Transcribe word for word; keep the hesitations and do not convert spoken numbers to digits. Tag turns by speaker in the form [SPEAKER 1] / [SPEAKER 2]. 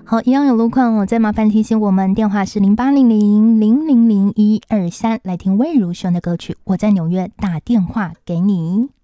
[SPEAKER 1] 好，一样有路况哦，再麻烦提醒我们，电话是零八零零零零零一二三，来听魏如萱的歌曲《我在纽约打电话给你》。